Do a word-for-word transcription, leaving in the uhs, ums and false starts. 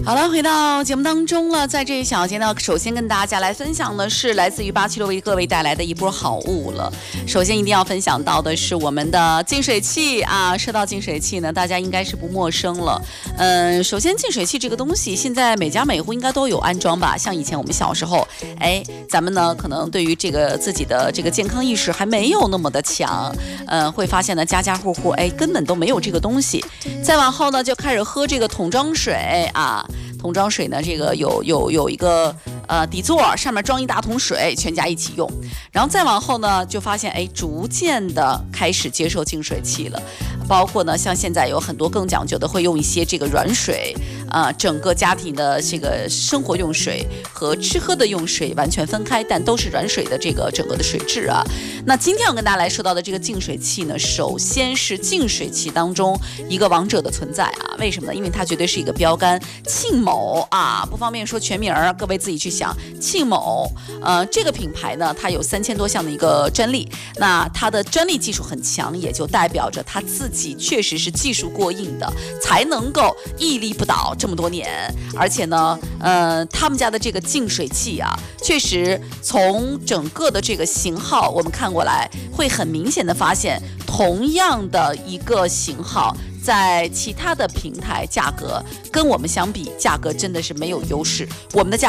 好了，回到节目当中了，在这一小节呢，首先跟大家来分享的是来自于八七六为各位带来的一波好物了。首先一定要分享到的是我们的净水器啊，说到净水器呢，大家应该是不陌生了。嗯，首先净水器这个东西，现在每家每户应该都有安装吧？像以前我们小时候，哎，咱们呢可能对于这个自己的这个健康意识还没有那么的强，嗯，会发现呢家家户户哎根本都没有这个东西。再往后呢，就开始喝这个桶装水啊。桶装水呢，这个有有有一个呃底座，上面装一大桶水，全家一起用。然后再往后呢，就发现哎，逐渐的开始接受净水器了。包括呢，像现在有很多更讲究的，会用一些这个软水，啊、呃，整个家庭的这个生活用水和吃喝的用水完全分开，但都是软水的这个整个的水质啊。那今天要跟大家来说到的这个净水器呢，首先是净水器当中一个王者的存在啊。为什么呢？因为它绝对是一个标杆，沁某啊，不方便说全名儿，各位自己去想。沁某，呃，这个品牌呢，它有三千多项的一个专利，那它的专利技术很强，也就代表着它自己确实是技术过硬的，才能够屹立不倒这么多年。而且呢，呃，他们家的这个净水器啊，确实从整个的这个型号我们看过来，会很明显的发现，同样的一个型号，在其他的平台价格跟我们相比，价格真的是没有优势。我们的价